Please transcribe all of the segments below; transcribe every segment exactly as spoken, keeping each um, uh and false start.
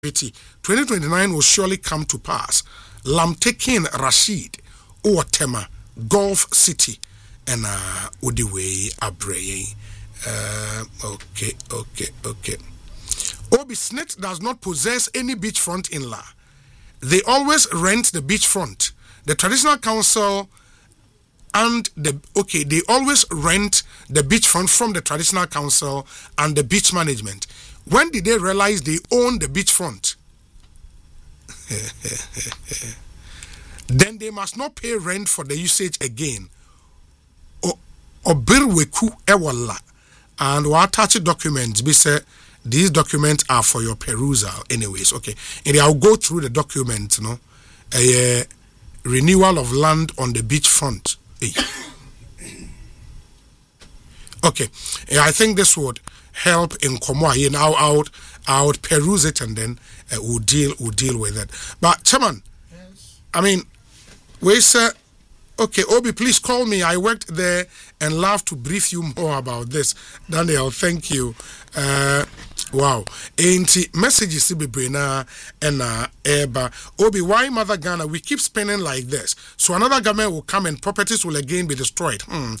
twenty twenty-nine will surely come to pass. Lamtekin Rashid, Owatema, Gulf City, and uh, Odiwe Abreye. Uh, okay, okay, okay. Obi Snit does not possess any beachfront in La. They always rent the beachfront. The traditional council and the okay, they always rent the beachfront from the traditional council and the beach management. When did they realize they own the beachfront? Then they must not pay rent for the usage again. Obirweku ewala, and we attach documents. Be say these documents are for your perusal, anyways. Okay, and I'll go through the documents. No, a uh, renewal of land on the beachfront. Hey. Okay, I think this would help in Komwa. You know, I would, I would peruse it and then uh, we'll deal, we'll deal with it. But Chairman, yes. I mean, we say, okay, Obi, please call me. I worked there and love to brief you more about this. Daniel, thank you. Uh, wow. Ain't messages to be brina and uh, eba. Obi, why Mother Ghana? We keep spending like this. So another government will come and properties will again be destroyed. Hmm.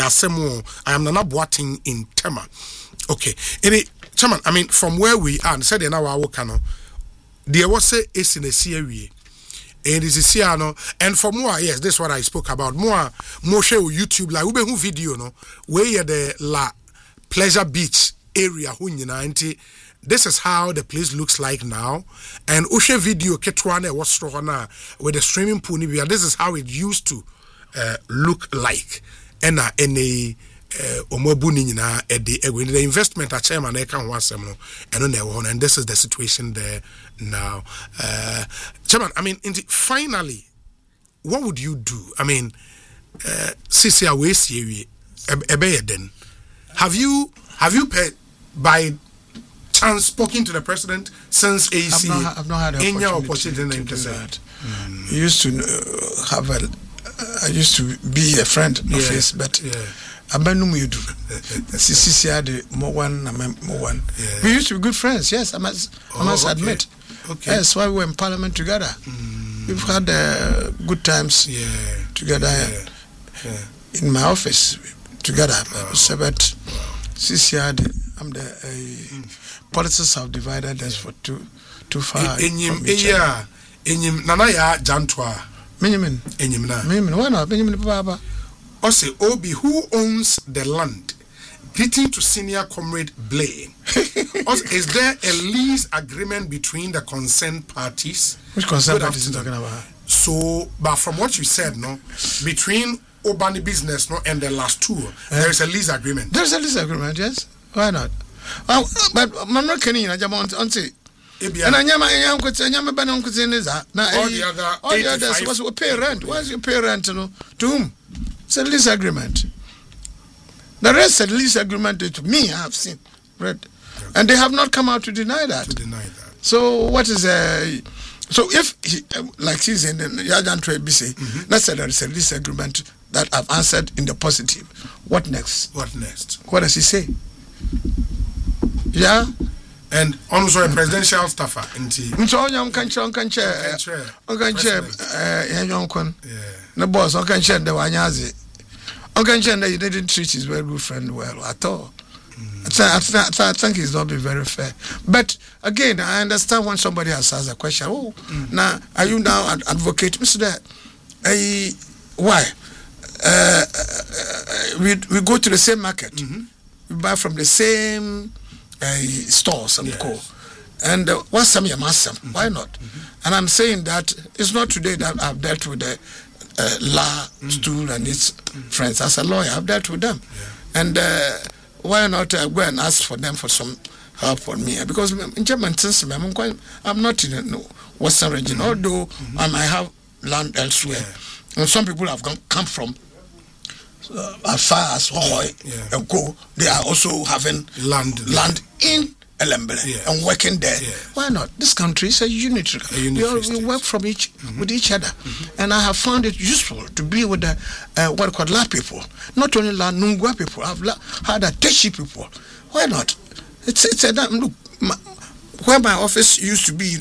I am not boating in Tema. Okay. Any Chairman, I mean, from where we are, and said in our Wakano, there was a is in a series. And this is here, no, and for more, yes, this is what I spoke about. More, more share YouTube, like we video, no, where the La Pleasure Beach area, hunyi this is how the place looks like now. And Ushe video, Ketwane was strong with the streaming pool. This is how it used to uh, look like. And uh, any omobuni na edi the investment at chairman I can want some and and this is the situation there now. Uh, chairman, I mean, in the, finally, what would you do? I mean, sisi away see ebe then. Have you have you paid by chance spoken to the president since A C? I've not, I've not had an opportunity, opportunity to, to do that. Mm. I used to uh, have a. I used to be a friend of yeah. his, but. Yeah. Abanum you do. Sisi had more one, more one. We used to be good friends. Yes, I must, oh, I must okay. admit. Okay. That's why we were in Parliament together. Mm. We've had uh, good times yeah. together yeah. Yeah. in my office together. Wow. So, but Sisi had, I'm the uh, mm. politics have divided us for too too far. Enyim, yeah, enyim. Nana ya jantwa. Minimum. Enyim na. Minimum. Why not? Minimum baba. Also, Obi, who owns the land? Greeting to senior comrade Blaine. Also, is there a lease agreement between the concerned parties? Which concerned parties are you talking about? So, but from what you said, no, between Obani Business, no, and the last two, uh, there is a lease agreement. There is a lease agreement, yes. Why not? Uh, but I'm not kidding. I just want to say. And I am I am going to I'm going to say all the other all the others supposed to pay rent. Why is you pay rent to whom? It's a lease agreement. The rest of the lease agreement to me I have seen read, okay. And they have not come out to deny that. To deny that. So what is a so if he, like he's in the Yajan Trade B C, let's say there is a lease agreement that I've answered in the positive. What next? What next? What does he say? Yeah. And also a presidential staffer. So young can chair, can chair, can chair, uh, young con. The boss, I can share the wanyazi. I can share that he didn't treat his very good friend well at all. Mm. I, I, I think it's not been very fair. But again, I understand when somebody has asked a question. Oh, mm. now are you now an advocate, Mister Uh, why? Uh, uh, we we go to the same market. Mm-hmm. We buy from the same uh, stores and yes. co. And uh, what's some massam? Mm-hmm. Why not? Mm-hmm. And I'm saying that it's not today that I've dealt with the uh, law mm-hmm. stool and its mm-hmm. friends. As a lawyer, I've dealt with them. Yeah. And uh, why not uh, go and ask for them for some help on me? Because in German, I'm, quite, I'm not in the Western region, mm-hmm. although mm-hmm. I might have land elsewhere. Yeah. And some people have come, come from uh, as far as Hohoi yeah. and go. They are also having land, land in Elembele yes. and working there. Yes. Why not? This country is a unitary. A unitary we, all, we work from each mm-hmm. with each other, mm-hmm. and I have found it useful to be with the uh, what are called La people. Not only La Nungwa people. I've la, had a Teshi people. Why not? It's it's a look. where my office used to be,